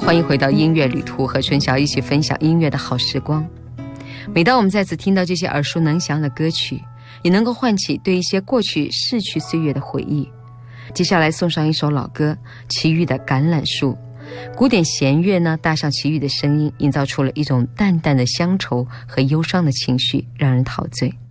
欢迎回到音乐旅途，和春晓一起分享音乐的好时光。每当我们再次听到这些耳熟能详的歌曲，也能够唤起对一些过去逝去岁月的回忆。接下来送上一首老歌，齐豫的《橄榄树》。古典弦乐呢，搭上齐豫的声音，营造出了一种淡淡的乡愁和忧伤的情绪，让人陶醉。